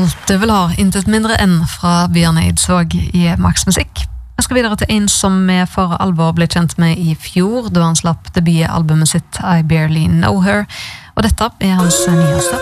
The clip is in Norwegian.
Alt du vil ha, intet mindre enn fra Bjørn Eidsvåg i Max Musikk. Jeg skal videre til en som jeg for alvor ble kjent med i fjor, da han slapp debutalbumet sitt I Barely Know Her, og dette er hans nyeste.